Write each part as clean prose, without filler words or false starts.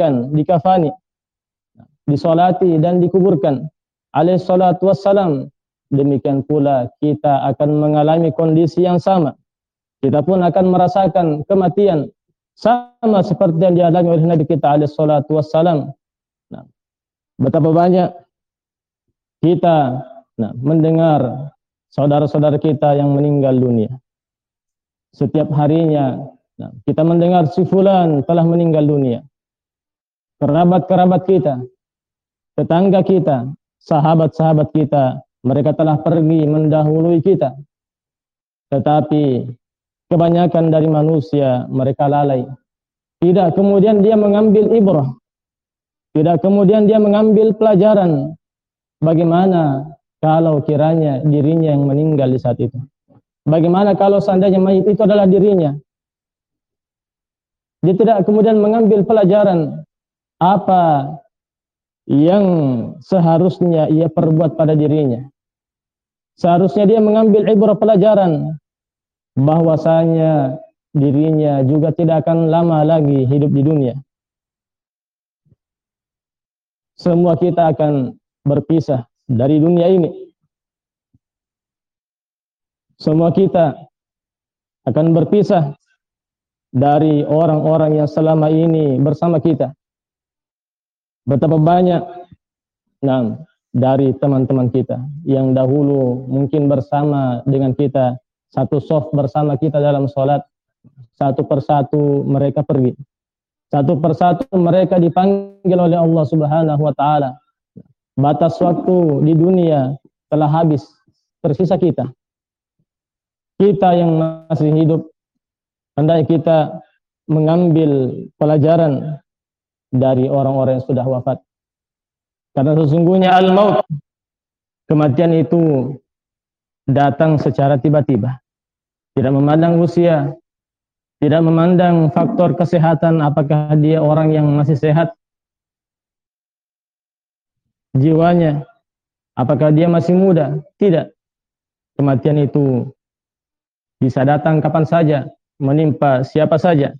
dimandikan, dikafani, disolati dan dikuburkan alaihi salatu wassalam. Demikian pula kita akan mengalami kondisi yang sama. Kita pun akan merasakan kematian sama seperti yang dialami oleh Nabi kita alaihi salatu wassalam. Nah, betapa banyak kita mendengar saudara-saudara kita yang meninggal dunia. Setiap harinya kita mendengar si fulan telah meninggal dunia. Kerabat-kerabat kita, tetangga kita, sahabat-sahabat kita, mereka telah pergi mendahului kita. Tetapi kebanyakan dari manusia mereka lalai. Tidak kemudian dia mengambil ibrah. Tidak kemudian dia mengambil pelajaran. Bagaimana kalau kiranya dirinya yang meninggal di saat itu? Bagaimana kalau seandainya mayit itu adalah dirinya? Dia tidak kemudian mengambil pelajaran apa yang seharusnya ia perbuat pada dirinya. Seharusnya dia mengambil ibrah pelajaran bahwasanya dirinya juga tidak akan lama lagi hidup di dunia. Semua kita akan berpisah dari dunia ini. Semua kita akan berpisah dari orang-orang yang selama ini bersama kita. Betapa banyak dari teman-teman kita yang dahulu mungkin bersama dengan kita, satu shaf bersama kita dalam sholat, satu persatu mereka pergi, satu persatu mereka dipanggil oleh Allah Subhanahu wa Ta'ala. Batas waktu di dunia telah habis, tersisa kita. Kita yang masih hidup, hendaknya kita mengambil pelajaran dari orang-orang yang sudah wafat. Karena sesungguhnya al-maut, kematian itu datang secara tiba-tiba. Tidak memandang usia, tidak memandang faktor kesehatan, apakah dia orang yang masih sehat, jiwanya, apakah dia masih muda. Tidak. Kematian itu bisa datang kapan saja, menimpa siapa saja.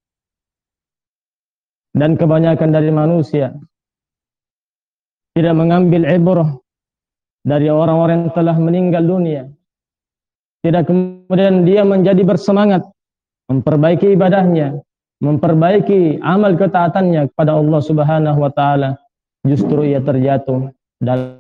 Dan kebanyakan dari manusia tidak mengambil ibrah dari orang-orang yang telah meninggal dunia. Tidak kemudian dia menjadi bersemangat memperbaiki ibadahnya, memperbaiki amal ketaatannya kepada Allah Subhanahu wa Ta'ala. Justru ia terjatuh dalam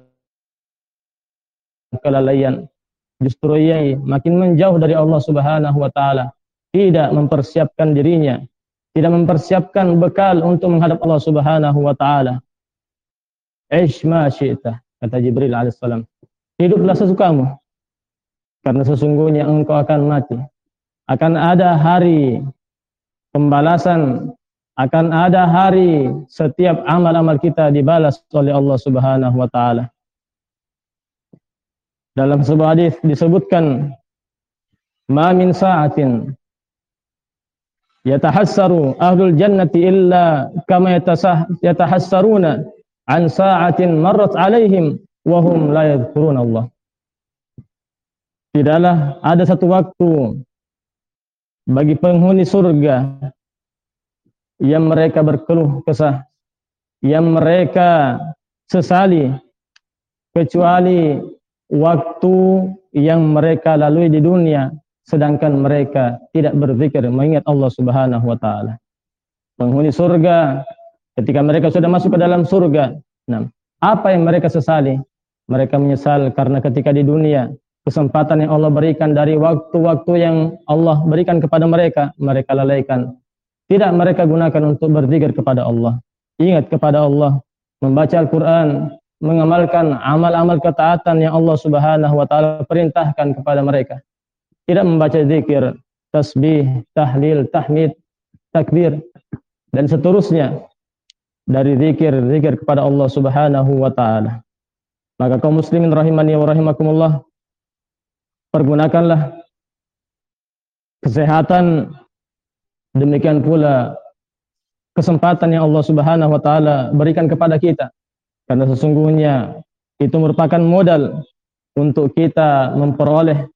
kelalaian. Justru ia makin menjauh dari Allah Subhanahu wa Ta'ala. Tidak mempersiapkan dirinya, tidak mempersiapkan bekal untuk menghadap Allah Subhanahu wa Ta'ala. Ish ma syi'ta, kata Jibril alaihissalam. Hiduplah sesukamu, karena sesungguhnya engkau akan mati. Akan ada hari pembalasan, akan ada hari setiap amal-amal kita dibalas oleh Allah Subhanahu wa Ta'ala. Dalam sebuah hadis disebutkan, ma min sa'atin yatahassaru ahlul jannati illa kama yatahassaruna an sa'atin marrat alaihim wa hum la yadhkuruna Allah. Tidaklah ada satu waktu bagi penghuni surga yang mereka berkeluh kesah, yang mereka sesali, kecuali waktu yang mereka lalui di dunia, sedangkan mereka tidak berzikir mengingat Allah Subhanahu wa Ta'ala. Penghuni surga ketika mereka sudah masuk ke dalam surga, apa yang mereka sesali? Mereka menyesal karena ketika di dunia, kesempatan yang Allah berikan dari waktu-waktu yang Allah berikan kepada mereka, mereka lalaikan. Tidak mereka gunakan untuk berzikir kepada Allah, ingat kepada Allah, membaca Al-Quran, mengamalkan amal-amal ketaatan yang Allah Subhanahu wa Ta'ala perintahkan kepada mereka. Tidak membaca zikir, tasbih, tahlil, tahmid, takbir, dan seterusnya dari zikir kepada Allah Subhanahu wa Ta'ala. Maka kaum muslimin rahimani wa rahimakumullah, pergunakanlah kesehatan, demikian pula kesempatan yang Allah Subhanahu wa Ta'ala berikan kepada kita, karena sesungguhnya itu merupakan modal untuk kita memperoleh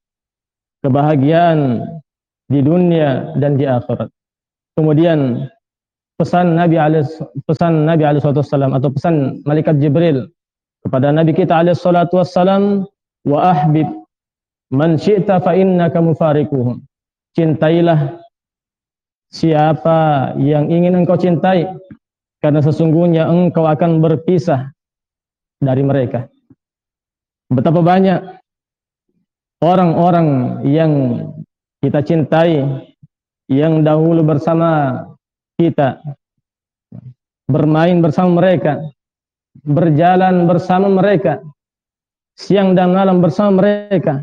kebahagiaan di dunia dan di akhirat. Kemudian pesan Nabi alaihi wasallam atau pesan malaikat Jibril kepada Nabi kita alaihi salatu wassalam, wa ahbib man syi'ta fa innaka mufariquhum. Cintailah siapa yang ingin engkau cintai, karena sesungguhnya engkau akan berpisah dari mereka. Betapa banyak orang-orang yang kita cintai, yang dahulu bersama kita, bermain bersama mereka, berjalan bersama mereka, siang dan malam bersama mereka.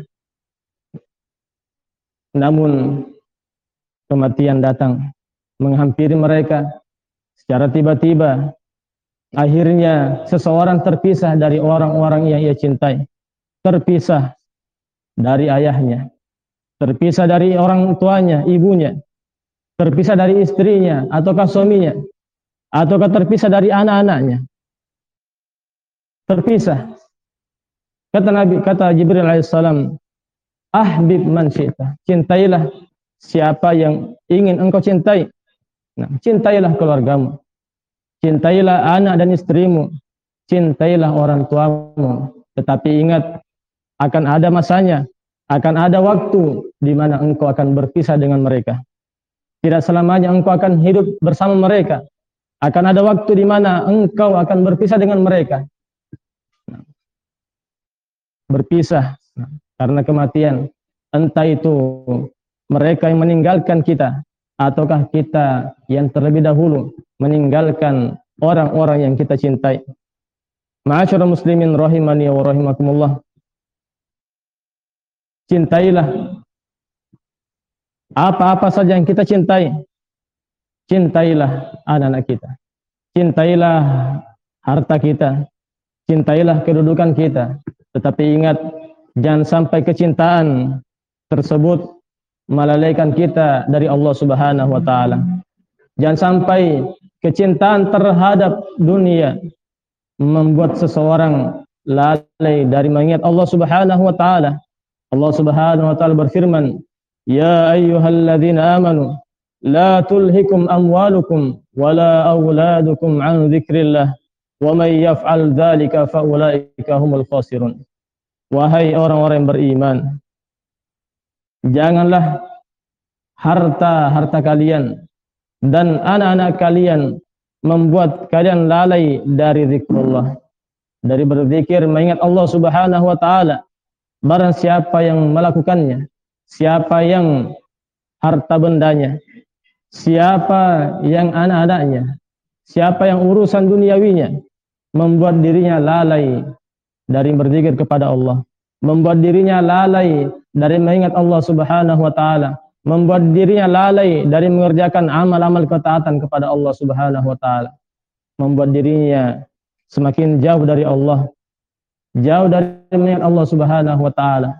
Namun kematian datang menghampiri mereka secara tiba-tiba. Akhirnya seseorang terpisah dari orang-orang yang ia cintai, terpisah dari ayahnya, terpisah dari orang tuanya, ibunya, terpisah dari istrinya ataukah suaminya, ataukah terpisah dari anak-anaknya. Terpisah. Kata Jibril alaihissalam, ahbib man syi'ta, cintailah siapa yang ingin engkau cintai. Nah, cintailah keluargamu, cintailah anak dan istrimu, cintailah orang tuamu. Tetapi ingat, akan ada masanya, akan ada waktu di mana engkau akan berpisah dengan mereka. Tidak selamanya engkau akan hidup bersama mereka. Akan ada waktu di mana engkau akan berpisah dengan mereka. Berpisah karena kematian, entah itu mereka yang meninggalkan kita, ataukah kita yang terlebih dahulu meninggalkan orang-orang yang kita cintai. Ma'asyiral muslimin rahimani wa rahimakumullah. Cintailah apa-apa saja yang kita cintai. Cintailah anak-anak kita, cintailah harta kita, cintailah kedudukan kita. Tetapi ingat, jangan sampai kecintaan tersebut melalaikan kita dari Allah Subhanahu wa taala. Jangan sampai kecintaan terhadap dunia membuat seseorang lalai dari mengingat Allah Subhanahu wa taala. Allah Subhanahu wa taala berfirman, "Ya ayyuhalladzina amanu la tulhikum amwalukum wala auladukum an dzikrillah wa may yaf'al dzalika fa ulaika humul khasirun." Wahai orang-orang yang beriman, janganlah harta kalian dan anak-anak kalian membuat kalian lalai dari zikrullah, dari berzikir mengingat Allah Subhanahu wa taala. Barang siapa yang melakukannya, siapa yang harta bendanya, siapa yang anak-anaknya, siapa yang urusan duniawinya membuat dirinya lalai dari berzikir kepada Allah, membuat dirinya lalai dari mengingat Allah Subhanahu wa taala, membuat dirinya lalai dari mengerjakan amal-amal ketaatan kepada Allah Subhanahu wa taala, membuat dirinya semakin jauh dari Allah, jauh dari mengingat Allah Subhanahu wa taala.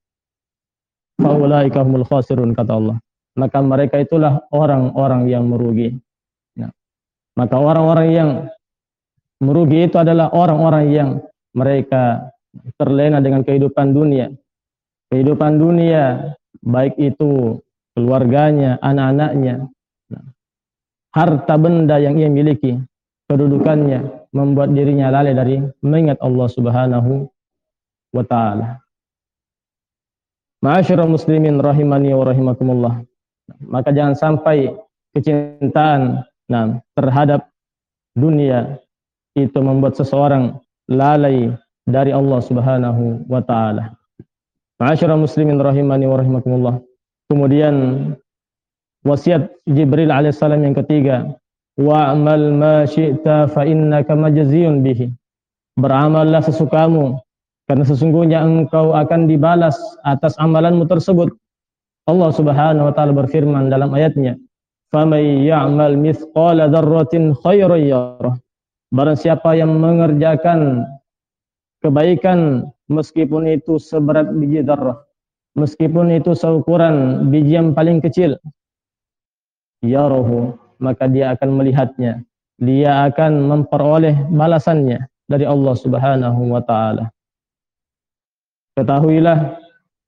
Faulaika humul khasirun, kata Allah. Maka mereka itulah orang-orang yang merugi. Nah, maka orang-orang yang merugi itu adalah orang-orang yang mereka terlena dengan kehidupan dunia. Kehidupan dunia, baik itu keluarganya, anak-anaknya, harta benda yang ia miliki, kedudukannya, membuat dirinya lalai dari mengingat Allah Subhanahu wa ta'ala. Ma'asyiral muslimin rahimani wa rahimakumullah. Maka jangan sampai kecintaan terhadap dunia itu membuat seseorang lalai dari Allah Subhanahu wa ta'ala. Ma'asyiral muslimin rahimani wa rahimakumullah. Kemudian wasiat Jibril alaihissalam yang ketiga, wa'amal ma syi'ta fa innaka majziyun bihi. Beramallah sesukamu, karena sesungguhnya engkau akan dibalas atas amalanmu tersebut. Allah Subhanahu wa ta'ala berfirman dalam ayatnya, "Faman ya'mal mithqala dzarratin khairan yarah." Barang siapa yang mengerjakan kebaikan meskipun itu seberat biji dzarrah, meskipun itu seukuran biji yang paling kecil, yarahu, maka dia akan melihatnya, dia akan memperoleh balasannya dari Allah Subhanahu wa ta'ala. Ketahuilah,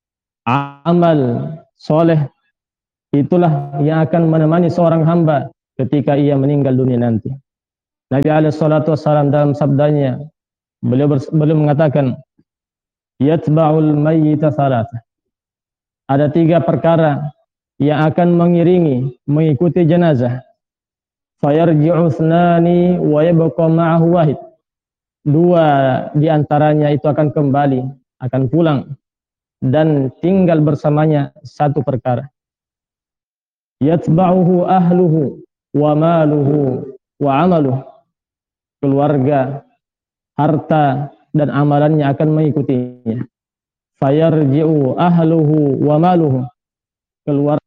amal soleh itulah yang akan menemani seorang hamba ketika ia meninggal dunia nanti. Nabi alaihi salatu wassalam dalam sabdanya, beliau mengatakan, yatba'ul mayyita salatah. Ada 3 perkara yang akan mengikuti jenazah. Fayarji'u thnani wa yabqa ma'ahu wahid. 2 di antaranya itu akan kembali, akan pulang, dan tinggal bersamanya 1 perkara. Yatba'uhu ahluhu wa maluhu wa amaluhu. Keluarga, harta, dan amalannya akan mengikutinya. Fayarji'u ahluhu wa maluhu. Keluarga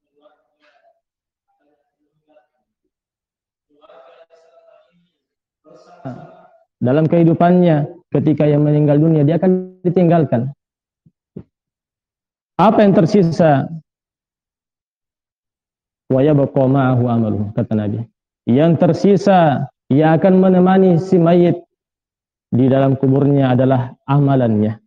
dalam kehidupannya, ketika ia meninggal dunia, dia akan ditinggalkan. Apa yang tersisa? Wa yabqa ma'ahu amaluhu, kata Nabi. Yang tersisa yang akan menemani si mayit di dalam kuburnya adalah amalannya.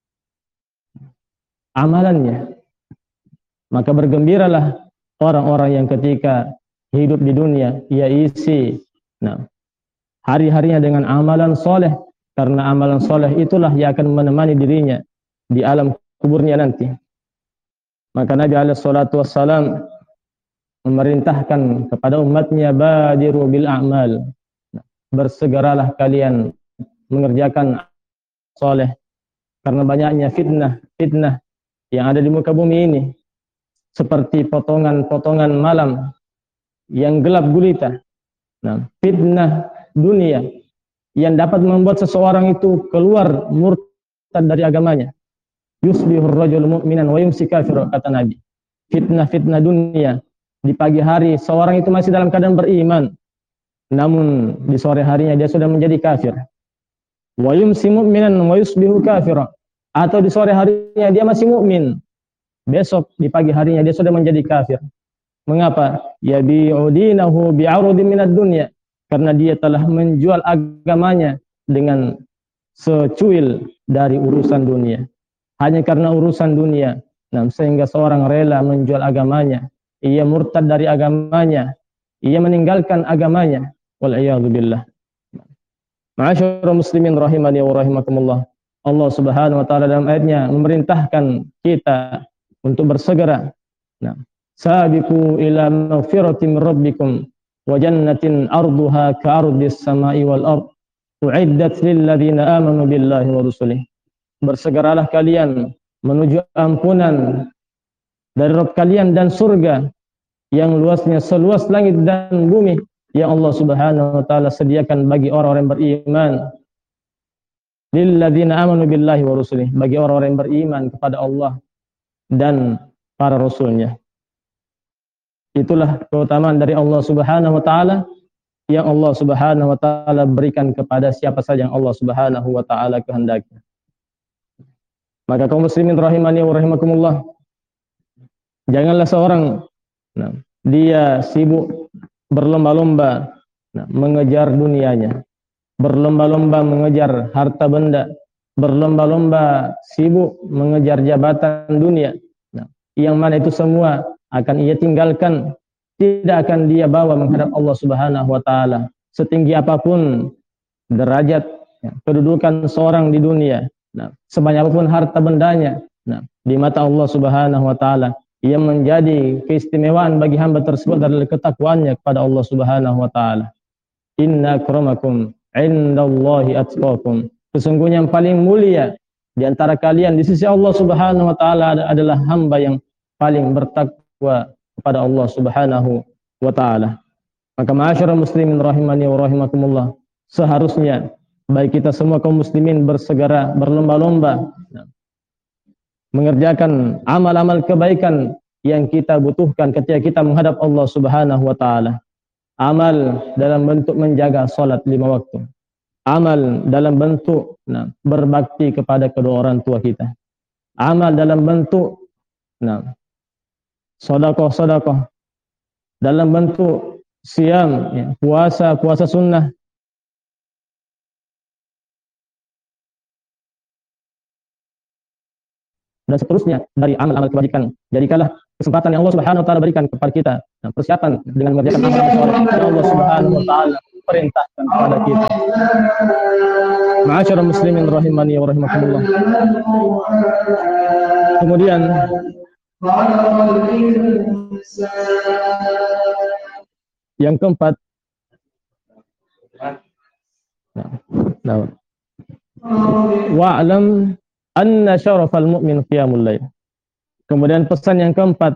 Amalannya. Maka bergembiralah orang-orang yang ketika hidup di dunia ia isi hari-harinya dengan amalan soleh, karena amalan soleh itulah yang akan menemani dirinya di alam kuburnya nanti. Maka Nabi alaihi salatu wassalam memerintahkan kepada umatnya, badiru bil a'mal, bersegeralah kalian mengerjakan soleh, karena banyaknya fitnah yang ada di muka bumi ini, seperti potongan-potongan malam yang gelap gulita. Fitnah dunia yang dapat membuat seseorang itu keluar murtad dari agamanya. Yusbihur rajul mu'minan wa yumsi kafir, kata Nabi. Fitnah dunia, di pagi hari seorang itu masih dalam keadaan beriman, namun di sore harinya dia sudah menjadi kafir. Wa yumsi mu'minan wa yusbihu kafir, atau di sore harinya dia masih mukmin, besok di pagi harinya dia sudah menjadi kafir. Mengapa? Yabi'u dinahu bi'arudin minad dunya, karena dia telah menjual agamanya dengan secuil dari urusan dunia. Hanya karena urusan dunia, sehingga seorang rela menjual agamanya, ia murtad dari agamanya, ia meninggalkan agamanya. Wal'iyadu billah. Ma'asyarul muslimin rahimani wa rahimakumullah. Allah subhanahu wa ta'ala dalam ayatnya memerintahkan kita untuk bersegera. Sabiqu ila maghfiratin min rabbikum wa jannatin arduha ka'ardis sama'i wal ard u'iddat lil ladzina amanu billahi wa rusulih. Bersegeralah kalian menuju ampunan dari Rabb kalian dan surga yang luasnya seluas langit dan bumi yang Allah subhanahu wa ta'ala sediakan bagi orang-orang beriman. Lil ladzina amanu billahi wa rusulih, bagi orang-orang yang beriman kepada Allah dan para rasulnya. Itulah keutamaan dari Allah subhanahu wa ta'ala yang Allah subhanahu wa ta'ala berikan kepada siapa saja yang Allah subhanahu wa ta'ala kehendaki. Maka kaum muslimin rahimani wa rahimakumullah, janganlah seorang dia sibuk berlomba-lomba mengejar dunianya, berlomba-lomba mengejar harta benda, berlomba-lomba sibuk mengejar jabatan dunia, yang mana itu semua akan ia tinggalkan, tidak akan dia bawa menghadap Allah subhanahu wa ta'ala. Setinggi apapun derajat kedudukan seorang di dunia, sebanyak apapun harta bendanya, di mata Allah subhanahu wa ta'ala, ia menjadi keistimewaan bagi hamba tersebut adalah ketakwaannya kepada Allah subhanahu wa ta'ala. Inna akramakum indallahi atqakum. Sesungguhnya yang paling mulia di antara kalian di sisi Allah subhanahu wa ta'ala adalah hamba yang paling bertakwa kepada Allah subhanahu wa ta'ala. Maka ma'asyiral muslimin rahimani wa rahimakumullah, seharusnya baik kita semua kaum muslimin bersegera berlomba-lomba mengerjakan amal-amal kebaikan yang kita butuhkan ketika kita menghadap Allah subhanahu wa ta'ala. Amal dalam bentuk menjaga salat 5 waktu. Amal dalam bentuk berbakti kepada kedua orang tua kita. Amal dalam bentuk sedekah. Dalam bentuk siam, puasa sunnah. dan seterusnya dari amal-amal kebajikan. Jadikanlah kesempatan yang Allah Subhanahu wa taala berikan kepada kita persiapan dengan mengerjakan amal soleh yang Allah Subhanahu wa taala perintahkan kepada kita. Ma'asyiral muslimin rahimani wa rahimakumullah. Kemudian yang keempat, wa'lam anna syarafal mu'min qiyamul lail. Kemudian pesan yang keempat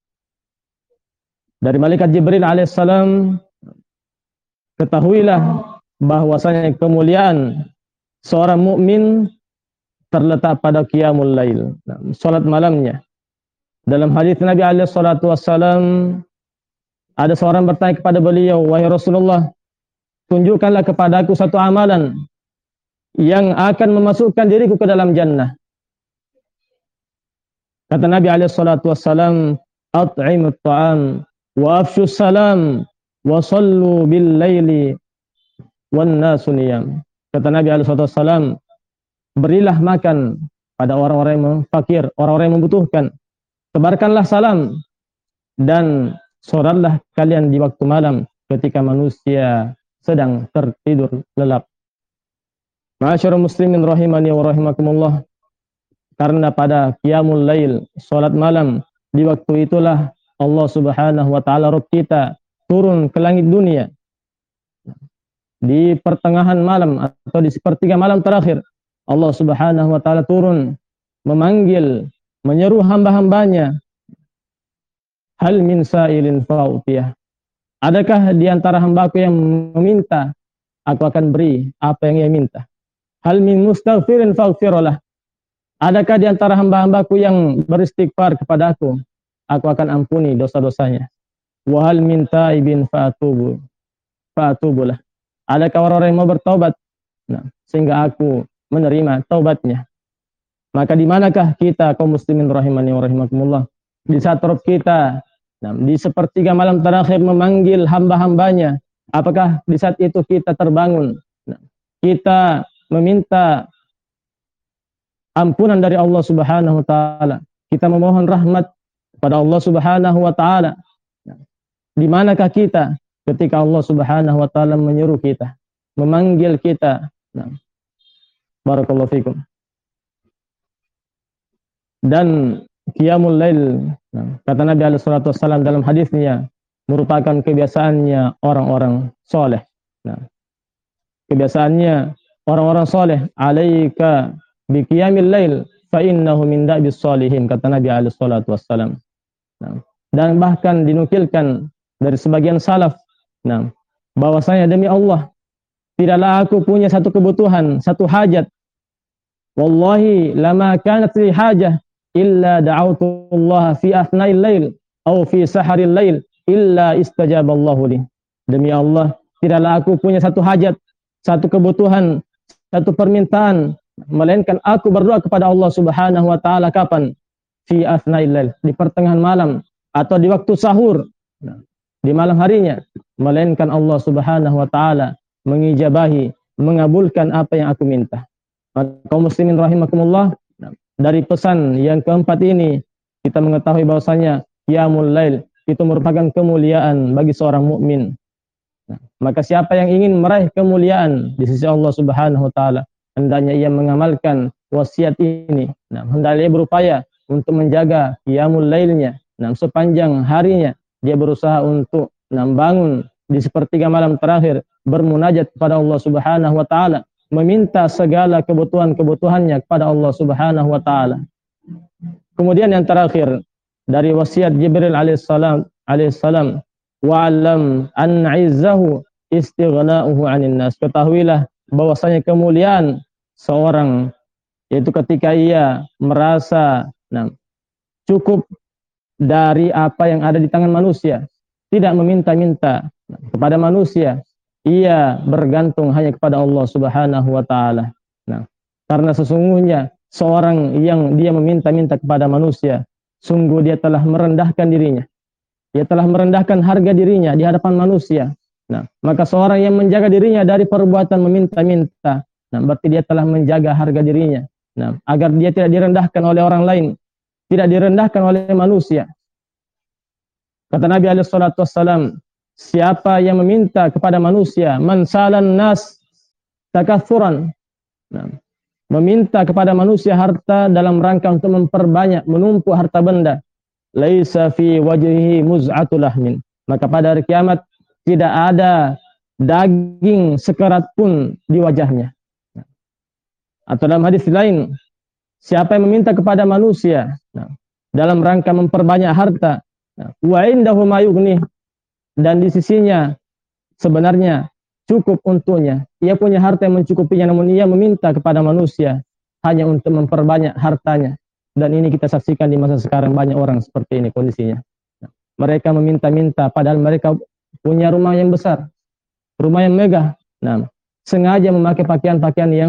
dari malaikat Jibril alaihissalam, ketahuilah bahwasanya kemuliaan seorang mukmin terletak pada qiyamul lail, salat malamnya. Dalam hadis Nabi alaihissalatu wassalam, ada seorang bertanya kepada beliau, wahai Rasulullah, tunjukkanlah kepadaku satu amalan yang akan memasukkan diriku ke dalam jannah. Kata Nabi alaihissalatu wassalam, at'imut ta'am wa afshus salam wa sallu bil laili wan nasu niyam. Kata Nabi alaihissalatu wassalam, berilah makan pada orang-orang yang fakir, orang-orang yang membutuhkan. Sebarkanlah salam dan salatlah kalian di waktu malam ketika manusia sedang tertidur lelap. Ma'asyiral muslimin rahimani wa rahimakumullah. Karena pada qiyamul lail, salat malam, di waktu itulah Allah Subhanahu wa taala Rabb kita turun ke langit dunia. Di pertengahan malam atau di sepertiga malam terakhir, Allah Subhanahu wa taala turun memanggil, menyeru hamba-hambanya, hal min sa'ilin fa'utiyah. Adakah di antara hambaku yang meminta, aku akan beri apa yang ia minta. Hal min mustaghfirin faghfirlah. Adakah di antara hamba-hambaku yang beristighfar kepada aku akan ampuni dosa-dosanya. Wa hal min taibin fa'atubulah. Adakah orang-orang yang mau bertaubat, sehingga aku menerima taubatnya. Maka di manakah kita kaum muslimin rahimani wa rahimakumullah? Di saat Rabb kita di sepertiga malam terakhir memanggil hamba-hambanya, apakah di saat itu kita terbangun? Kita meminta ampunan dari Allah Subhanahu wa taala. Kita memohon rahmat kepada Allah Subhanahu wa taala. Di manakah kita ketika Allah Subhanahu wa taala menyuruh kita, memanggil kita? Barakallahu fikum. Dan qiyamul lail, kata Nabi alaihi salatu wasallam dalam hadisnya, merupakan kebiasaannya orang-orang soleh. Kebiasaannya orang-orang soleh. Alaika bi qiyamil lail fa innahu min da'bis sholihin, kata Nabi alaihi salatu wassalam. Dan bahkan dinukilkan dari sebagian salaf, bahwasanya demi Allah, tidaklah aku punya satu kebutuhan, satu hajat. Wallahi lama kanat li hajah illa da'autu Allah fi athna'il lail atau fi saharil lail illa istajaballahu li. Demi Allah, tidaklah aku punya satu hajat, satu kebutuhan, satu permintaan, melainkan aku berdoa kepada Allah Subhanahu wa taala kapan? Fi athna'il lail, di pertengahan malam atau di waktu sahur, di malam harinya, melainkan Allah Subhanahu wa taala mengijabahi, mengabulkan apa yang aku minta. Kaum muslimin rahimakumullah, dari pesan yang keempat ini kita mengetahui bahwasanya qiyamul lail itu merupakan kemuliaan bagi seorang mukmin. Maka siapa yang ingin meraih kemuliaan di sisi Allah Subhanahu wa taala, hendaknya ia mengamalkan wasiat ini. Hendaknya ia berupaya untuk menjaga qiyamul lailnya. Sepanjang harinya dia berusaha untuk bangun di sepertiga malam terakhir, bermunajat kepada Allah Subhanahu wa taala, meminta segala kebutuhan-kebutuhannya kepada Allah Subhanahu wa taala. Kemudian yang terakhir dari wasiat Jibril alaihissalam, wa'lam anna 'izzahu istighna'uhu 'anil nas. Ketahuilah bahwasanya kemuliaan seorang yaitu ketika ia merasa cukup dari apa yang ada di tangan manusia, tidak meminta-minta kepada manusia, ia bergantung hanya kepada Allah Subhanahu wa taala. Karena sesungguhnya seorang yang dia meminta-minta kepada manusia, sungguh dia telah merendahkan dirinya. Dia telah merendahkan harga dirinya di hadapan manusia. Maka seorang yang menjaga dirinya dari perbuatan meminta-minta, berarti dia telah menjaga harga dirinya, agar dia tidak direndahkan oleh orang lain, tidak direndahkan oleh manusia. Kata Nabi alaihi salatu wassalam, siapa yang meminta kepada manusia, man salan nas takatsuran, nah, meminta kepada manusia harta dalam rangka untuk memperbanyak, menumpuk harta benda, laisa fi wajhihi muz'atul lahmin, maka pada hari kiamat tidak ada daging sekerat pun di wajahnya. Atau dalam hadis lain, siapa yang meminta kepada manusia dalam rangka memperbanyak harta, wa indahu ma yughni, dan di sisinya sebenarnya cukup untuknya, ia punya harta yang mencukupinya, namun ia meminta kepada manusia hanya untuk memperbanyak hartanya. Dan ini kita saksikan di masa sekarang, banyak orang seperti ini kondisinya. Mereka meminta-minta padahal mereka punya rumah yang besar, rumah yang megah. Nah, sengaja memakai pakaian-pakaian yang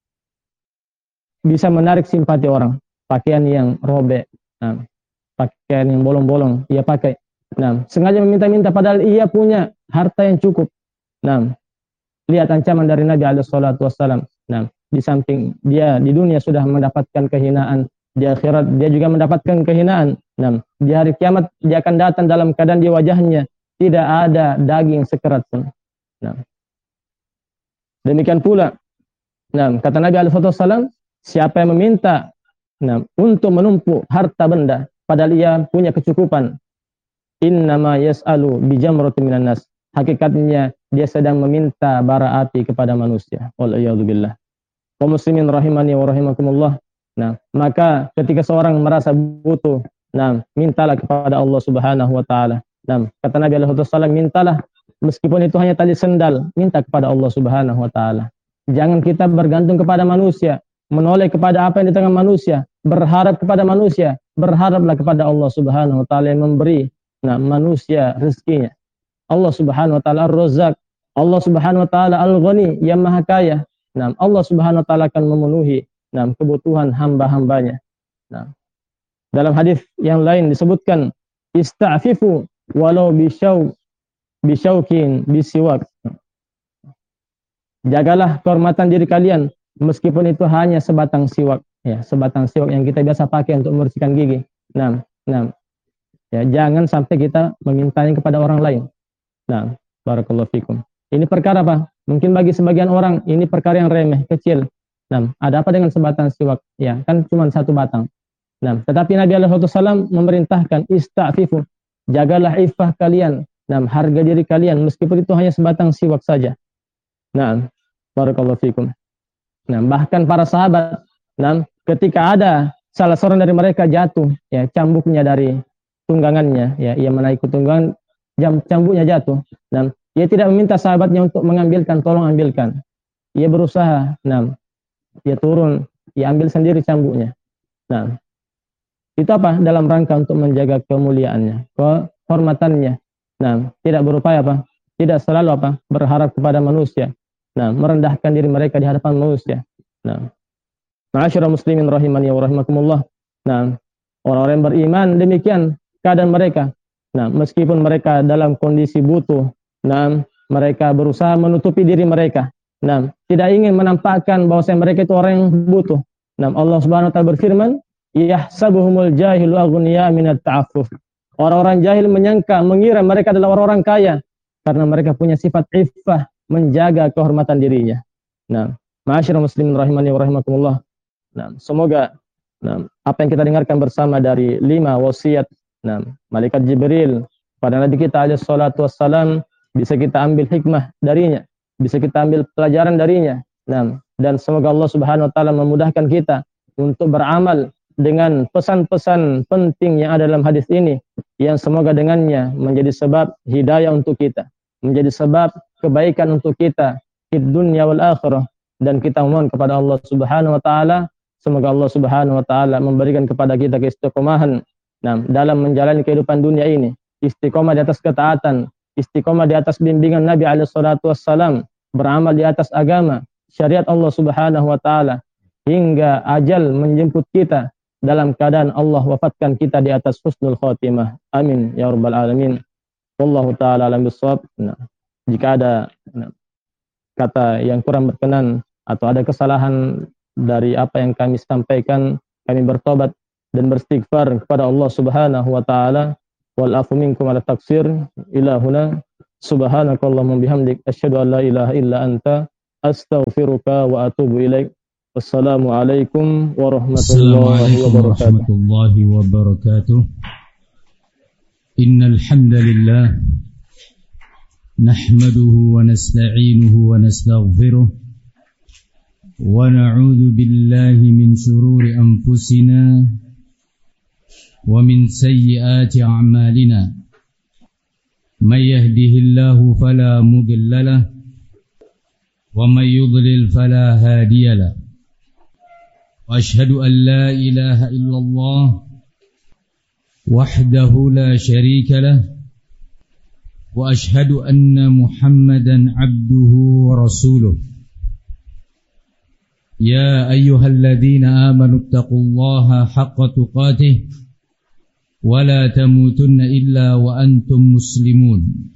bisa menarik simpati orang, pakaian yang robek, nah, pakaian yang bolong-bolong ia pakai. Nah, sengaja meminta-minta padahal ia punya harta yang cukup. Nah, lihat ancaman dari Nabi alaihi salatu wassalam. Nah, di samping dia di dunia sudah mendapatkan kehinaan, di akhirat dia juga mendapatkan kehinaan. Nah, di hari kiamat dia akan datang dalam keadaan di wajahnya tidak ada daging sekerat pun. Nah, demikian pula, nah, kata Nabi alaihi salatu wassalam, siapa yang meminta untuk menumpuk harta benda padahal ia punya kecukupan, innama yas'alu bijamratin minan nas, hakikatnya dia sedang meminta bara api kepada manusia. Waliyadzubillah. Kaum muslimin rahimani wa rahimakumullah. Nah, maka ketika seorang merasa butuh, mintalah kepada Allah Subhanahu wa taala. Kata Nabi alaihi wasallam, mintalah meskipun itu hanya tali sendal, minta kepada Allah Subhanahu wa taala. Jangan kita bergantung kepada manusia, menoleh kepada apa yang di tangan manusia, berharap kepada manusia. Berharaplah kepada Allah Subhanahu wa taala yang memberi manusia rezekinya. Allah Subhanahu wa taala Ar-Razzaq, Allah Subhanahu wa taala Al-Ghani, yang Maha Kaya. Allah Subhanahu wa taala akan memenuhi kebutuhan hamba-hambanya. Dalam hadis yang lain disebutkan, ista'fifu walau bisyaukin bisiwak. Jagalah kehormatan diri kalian meskipun itu hanya sebatang siwak, ya, sebatang siwak yang kita biasa pakai untuk membersihkan gigi. Ya, jangan sampai kita memintanya kepada orang lain. Barakallahu fikum. Ini perkara apa? Mungkin bagi sebagian orang ini perkara yang remeh, kecil. Ada apa dengan sebatang siwak? Ya, kan cuma satu batang. Tetapi Nabi alaihi wasallam memerintahkan ista'fifu, jagalah iffah kalian, harga diri kalian meskipun itu hanya sebatang siwak saja. Barakallahu fikum. Bahkan para sahabat, ketika ada salah seorang dari mereka jatuh, ya, cambuknya dari tunggangannya, ya, ia menaiki tunggangan, cambuknya jatuh. Ia tidak meminta sahabatnya untuk mengambilkan, tolong ambilkan. Ia berusaha, ia turun, ia ambil sendiri cambuknya. Itu apa? Dalam rangka untuk menjaga kemuliaannya, kehormatannya. Tidak berupaya apa? Tidak selalu apa? Berharap kepada manusia. Merendahkan diri mereka di hadapan manusia. Ma'asyiral muslimin rahimani wa rahimakumullah. Orang-orang yang beriman demikian keadaan mereka. Meskipun mereka dalam kondisi butuh, mereka berusaha menutupi diri mereka. Tidak ingin menampakkan bahwa mereka itu orang yang butuh. Allah Subhanahu wa taala berfirman, yahsabuhumul jahilu aghniya minat ta'affuf. Orang-orang jahil mengira mereka adalah orang-orang kaya karena mereka punya sifat iffah, menjaga kehormatan dirinya. Ma'asyiral muslimin rahimani wa rahimakumullah. Semoga apa yang kita dengarkan bersama dari 5 wasiat malaikat Jibril pada Nabi kita alaihi salatu wassalam bisa kita ambil hikmah darinya, bisa kita ambil pelajaran darinya. Dan semoga Allah Subhanahu wa taala memudahkan kita untuk beramal dengan pesan-pesan penting yang ada dalam hadis ini, yang semoga dengannya menjadi sebab hidayah untuk kita, menjadi sebab kebaikan untuk kita di dunia wal akhirah. Dan kita mohon kepada Allah Subhanahu wa taala, semoga Allah Subhanahu wa taala memberikan kepada kita keistiqomahan dalam menjalani kehidupan dunia ini, istiqomah di atas ketaatan, istiqomah di atas bimbingan Nabi alaihi salatu wassalam, beramal di atas agama syariat Allah Subhanahu wa taala hingga ajal menjemput kita dalam keadaan Allah wafatkan kita di atas husnul khotimah. Amin ya rabbal alamin. Wallahu taala alam bissawab. Jika ada kata yang kurang berkenan atau ada kesalahan dari apa yang kami sampaikan, kami bertobat dan beristighfar kepada Allah Subhanahu wa taala. Wal afu minkum ala taksir. Ila huna subhanakallahumma bihamdik asyhadu an la ilaha illa anta astaghfiruka wa atubu ilaik. Wassalamu alaikum warahmatullahi wabarakatuh. Innal hamdalillah nahmaduhu wa nasta'inuhu wa nastaghfiruh wa na'udzu billahi min shururi anfusina wa min sayyiati a'malina. May yahdihillahu fala mudilla lahu wa may yudlil fala hadiya lahu. Wa asyhadu an la ilaha illallah wahdahu la syarika lahu wa asyhadu anna Muhammadan abduhu wa rasuluh. Ya ayyuhalladzina amanu taqullaha haqqa tuqatih wa la tamutunna illa wa antum muslimun.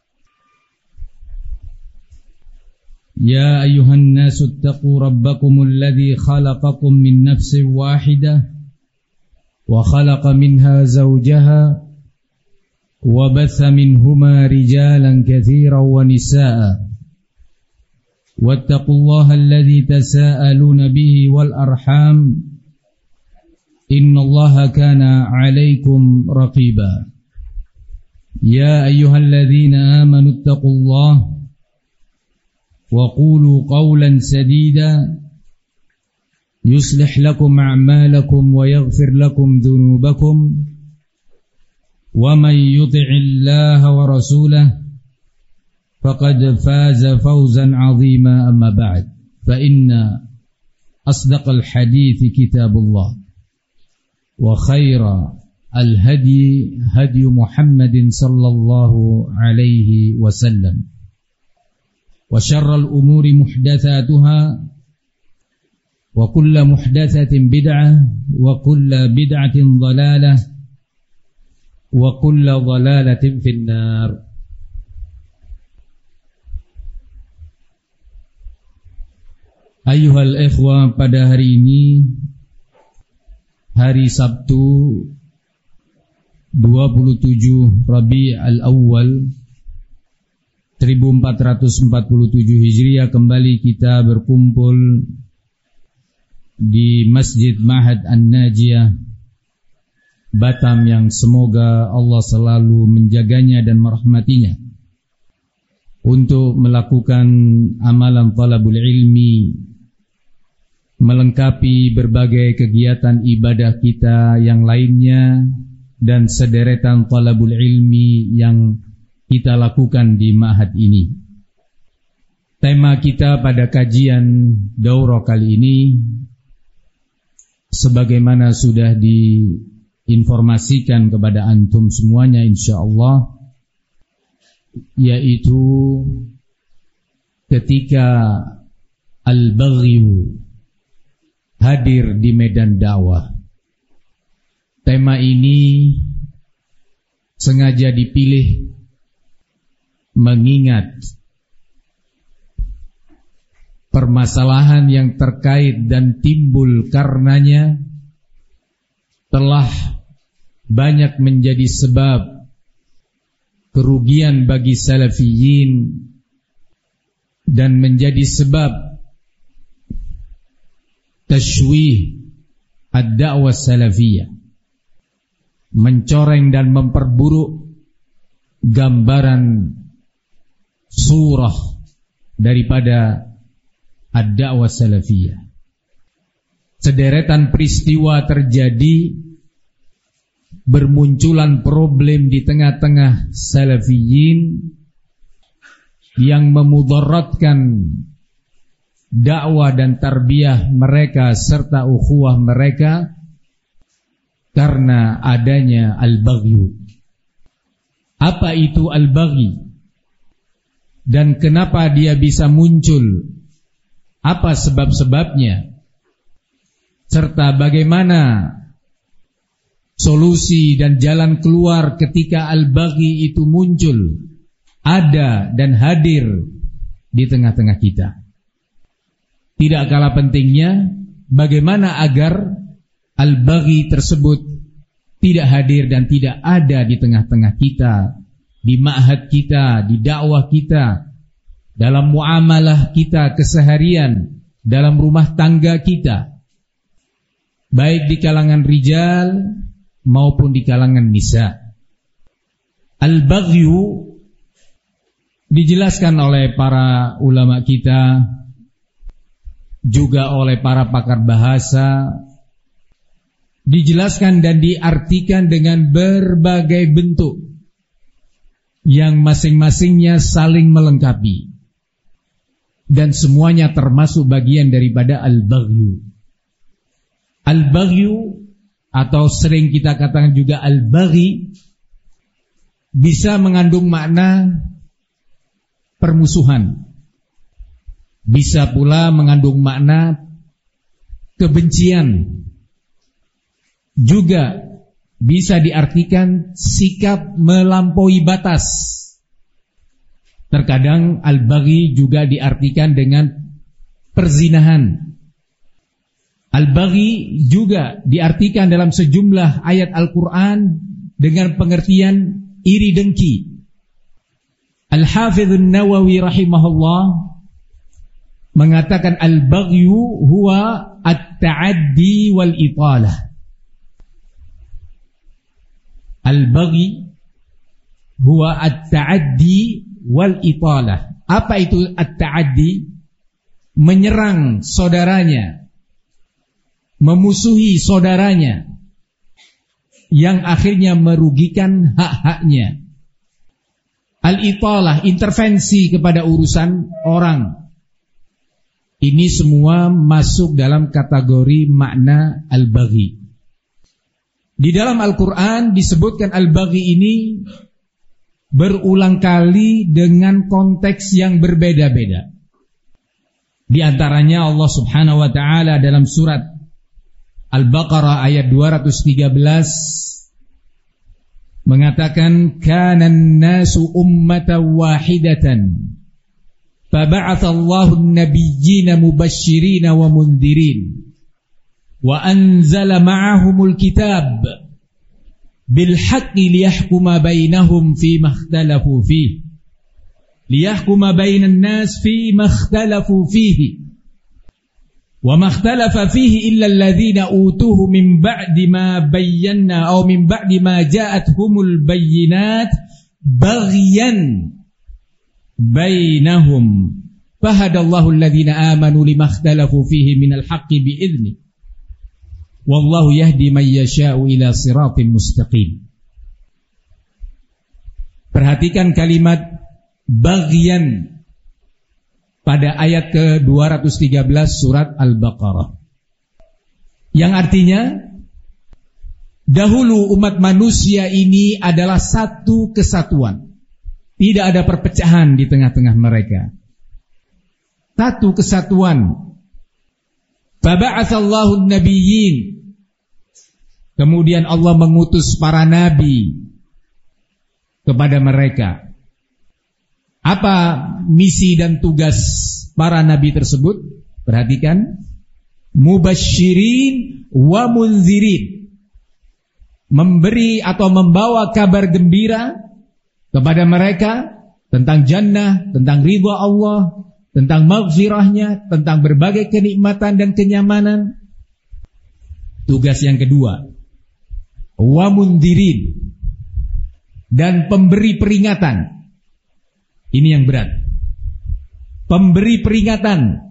Ya ayyuhan nasu taqu rabbakumul ladzi khalaqakum min nafsin wahidah wa khalaqa minha zawjaha wa batha minhuma rijalan katsiran wa nisaa'a. Wattaqullaha alladzi tasaaluna bihi wal arham innallaha kana 'alaikum raqiba. Ya ayyuhalladzina amanu taqullaha wa qulu qawlan sadida yuslih lakum a'malakum wa yaghfir lakum dhunubakum wa man yuti'illaha wa rasulahu faqad faza fawzan 'azima. Amma ba'd, fa inna asdaqal hadithi kitabullah wa khaira al-hadi hadi Muhammadin sallallahu alaihi wasallam wa syarrul umuri muhdatsatuha wa kullu muhdatsatin bid'ah wa kullu bid'atin dhalalah wa kullu dhalalatin finnar. Ayyuhal ikhwa, pada hari ini hari Sabtu 27 Rabi'ul Awwal 1447 Hijriah, kembali kita berkumpul di Masjid Ma'had An-Najiyah Batam, yang semoga Allah selalu menjaganya dan merahmatinya, untuk melakukan amalan talabul ilmi, melengkapi berbagai kegiatan ibadah kita yang lainnya dan sederetan talabul ilmi yang kita lakukan di ma'had ini. Tema kita pada kajian daurah kali ini, sebagaimana sudah diinformasikan kepada antum semuanya insyaallah, yaitu ketika al-baghi hadir di medan dakwah. Tema ini sengaja dipilih mengingat permasalahan yang terkait dan timbul karenanya telah banyak menjadi sebab kerugian bagi salafiyin dan menjadi sebab tashwih ad-da'wah salafiyah, mencoreng dan memperburuk gambaran surah daripada ad-da'wah salafiyah. Sederetan peristiwa terjadi, bermunculan problem di tengah-tengah salafiyin yang memudaratkan dakwah dan tarbiyah mereka serta ukhuwah mereka karena adanya al-baghyu. Apa itu al-baghi dan kenapa dia bisa muncul? Apa sebab-sebabnya? Serta bagaimana solusi dan jalan keluar ketika al-baghi itu muncul, ada dan hadir di tengah-tengah kita. Tidak kalah pentingnya, bagaimana agar al-baghi tersebut tidak hadir dan tidak ada di tengah-tengah kita, di ma'had kita, di dakwah kita, dalam muamalah kita keseharian, dalam rumah tangga kita, baik di kalangan rijal maupun di kalangan nisa. Al-baghyu dijelaskan oleh para ulama kita, juga oleh para pakar bahasa, dijelaskan dan diartikan dengan berbagai bentuk yang masing-masingnya saling melengkapi, dan semuanya termasuk bagian daripada al-baghyu. Al-baghyu atau sering kita katakan juga al-baghi bisa mengandung makna permusuhan, bisa pula mengandung makna kebencian, juga bisa diartikan sikap melampaui batas. Terkadang al-baghi juga diartikan dengan perzinahan. Al-baghi juga diartikan dalam sejumlah ayat Al-Quran dengan pengertian iri dengki. Al-Hafidhun Nawawi rahimahullah mengatakan al-baghyu huwa at-ta'addi wal italah. Al-baghi huwa at-ta'addi wal italah. Apa itu at-ta'addi? Menyerang saudaranya, memusuhi saudaranya, yang akhirnya merugikan hak-haknya. Al-italah, intervensi kepada urusan orang. Ini semua masuk dalam kategori makna al-baghi. Di dalam Al-Quran disebutkan al-baghi ini berulang kali dengan konteks yang berbeda-beda. Di antaranya Allah Subhanahu wa taala dalam surat Al-Baqarah ayat 213 mengatakan kanan nasu ummatan wahidatan faba'atha Allahu an-nabiyyina mubashshirina wa mundhirin wa anzala ma'ahumul kitab bil haqqi liyahkuma bainahum fima ikhtalafu fihi liyahkuma bainan nas fima ikhtalafu fihi wa ma ikhtalafa fihi illa alladhina utuhu min ba'di ma bayyana aw min ba'di ma ja'atuhumul bayyinat baghyan bainahum fahadallahu alladhina amanu lima ikhtalafu fihi minal haqqi bi'idhnihi wallahu yahdi man yasha'u ila siratin mustaqim. Perhatikan kalimat baghyan pada ayat ke-213 surat Al-Baqarah, yang artinya dahulu umat manusia ini adalah satu kesatuan, tidak ada perpecahan di tengah-tengah mereka, satu kesatuan. Faba'atsallahu an-nabiyyin, kemudian Allah mengutus para nabi kepada mereka. Apa misi dan tugas para nabi tersebut? Perhatikan, mubasysyirin wa munzirin, memberi atau membawa kabar gembira kepada mereka tentang jannah, tentang ridha Allah, tentang maghfirahnya, tentang berbagai kenikmatan dan kenyamanan. Tugas yang kedua, wa mundirin, dan pemberi peringatan. Ini yang berat. Pemberi peringatan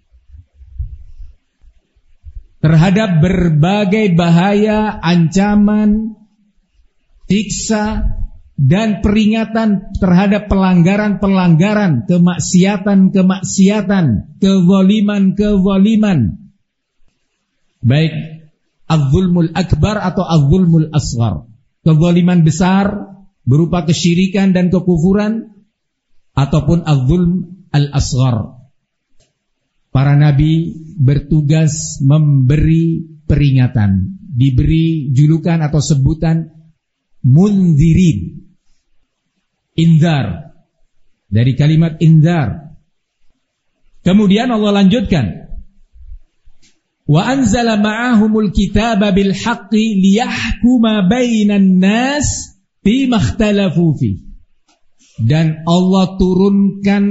terhadap berbagai bahaya, ancaman, siksa, dan peringatan terhadap pelanggaran-pelanggaran, kemaksiatan-kemaksiatan, kezaliman-kezaliman, baik az-zulmul akbar atau az-zulmul asghar, kezaliman besar berupa kesyirikan dan kekufuran, ataupun az-zulm al-asghar. Para nabi bertugas memberi peringatan, diberi julukan atau sebutan munzirin, inzar, dari kalimat inzar. Kemudian Allah lanjutkan, Wa anzala ma'ahumul kitaba bil haqqi liyahkuma bainan nas fima ikhtalafu fi. Dan Allah turunkan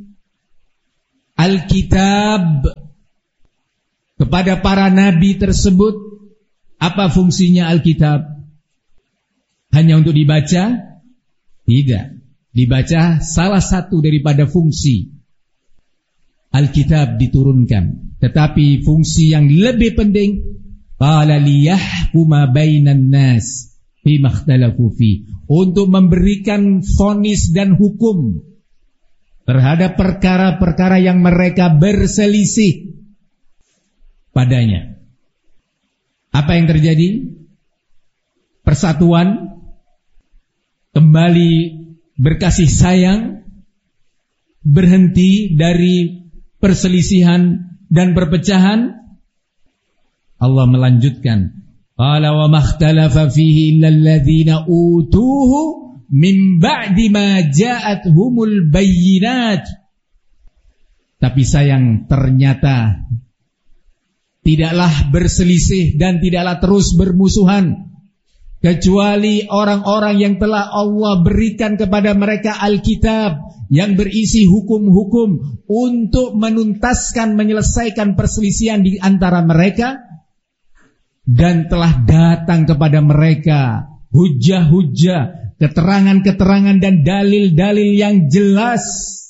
Alkitab kepada para nabi tersebut. Apa fungsinya Alkitab? Hanya untuk dibaca? Tidak. Dibaca salah satu daripada fungsi Alkitab diturunkan. Tetapi fungsi yang lebih penting, qala liyahkuma bainan nas fima ikhtalafu fi, untuk memberikan vonis dan hukum terhadap perkara-perkara yang mereka berselisih padanya. Apa yang terjadi? Persatuan, kembali berkasih sayang, berhenti dari perselisihan dan perpecahan. Allah melanjutkan, qala wa makhtalafa fihi illa alladhina utuhu min ba'di ma ja'athumul bayyinat. Tapi sayang, ternyata tidaklah berselisih dan tidaklah terus bermusuhan kecuali orang-orang yang telah Allah berikan kepada mereka Alkitab yang berisi hukum-hukum untuk menuntaskan, menyelesaikan perselisihan di antara mereka, dan telah datang kepada mereka hujah-hujah, keterangan-keterangan dan dalil-dalil yang jelas.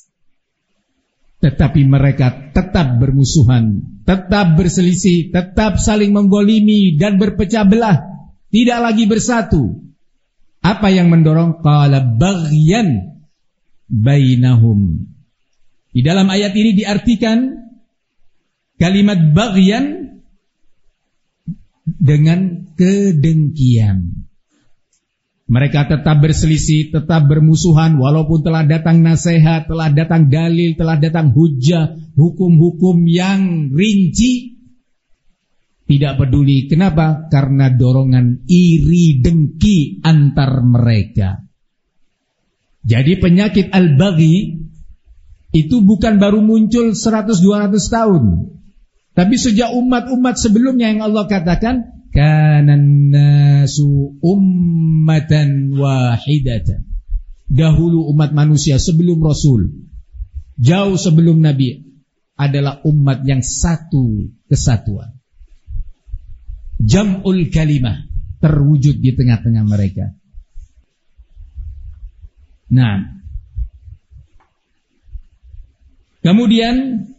Tetapi mereka tetap bermusuhan, tetap berselisih, tetap saling menggolimi dan berpecah belah, tidak lagi bersatu. Apa yang mendorong? Qala baghyan bainahum. Di dalam ayat ini diartikan kalimat baghyan dengan kedengkian. Mereka tetap berselisih, tetap bermusuhan, walaupun telah datang nasihat, telah datang dalil, telah datang hujah, hukum-hukum yang rinci. Tidak peduli. Kenapa? Karena dorongan iri dengki antar mereka. Jadi penyakit al-baghi itu bukan baru muncul 100-200 tahun. Tapi sejak umat-umat sebelumnya yang Allah katakan, kanan nasu ummatan wahidatan. Dahulu umat manusia sebelum Rasul, jauh sebelum Nabi, adalah umat yang satu kesatuan. Jam'ul kalimah terwujud di tengah-tengah mereka. Nah, kemudian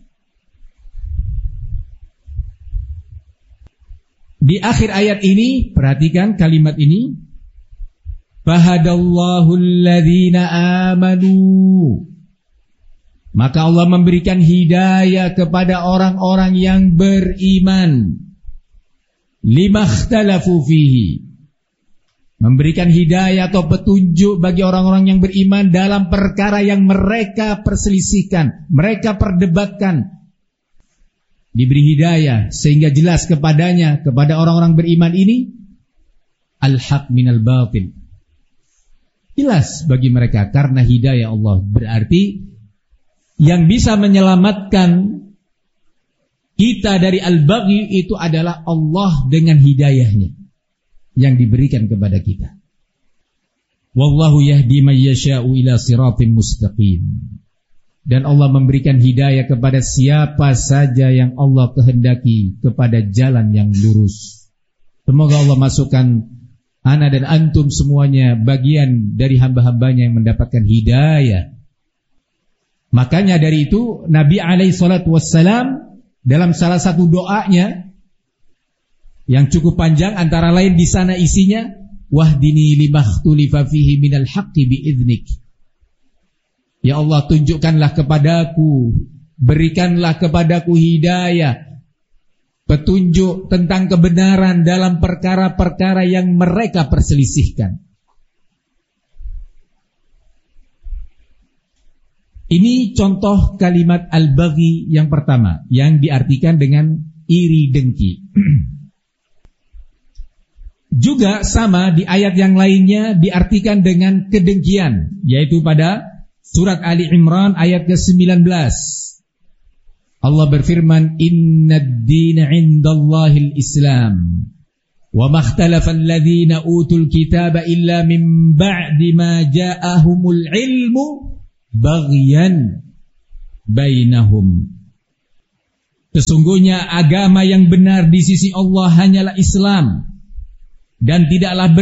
di akhir ayat ini, perhatikan kalimat ini, fahadallahu alladhina amanu. Maka Allah memberikan hidayah kepada orang-orang yang beriman. Limakhtalafu fihi, memberikan hidayah atau petunjuk bagi orang-orang yang beriman dalam perkara yang mereka perselisihkan, mereka perdebatkan. Diberi hidayah sehingga jelas kepadanya, kepada orang-orang beriman ini, al-haq minal batil. Jelas bagi mereka karena hidayah Allah. Berarti yang bisa menyelamatkan kita dari al-baghi itu adalah Allah dengan hidayahnya yang diberikan kepada kita. Wallahu yahdi man yasha'u ila siratin mustaqim. Dan Allah memberikan hidayah kepada siapa saja yang Allah kehendaki kepada jalan yang lurus. Semoga Allah masukkan ana dan antum semuanya bagian dari hamba-hambanya yang mendapatkan hidayah. Makanya dari itu Nabi alaihi salatu wassalam dalam salah satu doanya yang cukup panjang, antara lain di sana isinya, wahdini limakhtulifa fihi minal haqqi biiznik. Ya Allah, tunjukkanlah kepadaku, berikanlah kepadaku hidayah, petunjuk tentang kebenaran dalam perkara-perkara yang mereka perselisihkan. Ini contoh kalimat al-baghi yang pertama, yang diartikan dengan iri dengki. Juga sama di ayat yang lainnya diartikan dengan kedengkian, yaitu pada surat Ali Imran ayat ke-19. Allah berfirman, "Innad dina 'indallahil Islam, wa makhtalafa alladhina utul kitaba illa min ba'di ma ja'ahumul ilmu baghyan bainahum." Sesungguhnya agama yang benar di sisi Allah hanyalah Islam, dan tidaklah